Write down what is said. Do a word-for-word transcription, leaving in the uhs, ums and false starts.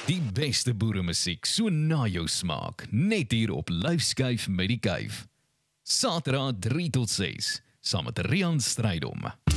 Die beste boeremusiek so na jou smaak, net hier op Lyfskyf met die Kuif. Saterdag drie tot ses, saam met Rian Strydom.